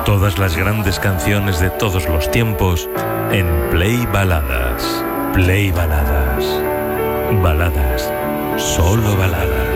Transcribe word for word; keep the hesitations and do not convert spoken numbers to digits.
Todas las grandes canciones de todos los tiempos en Play Baladas. Play Baladas. Baladas. Solo baladas.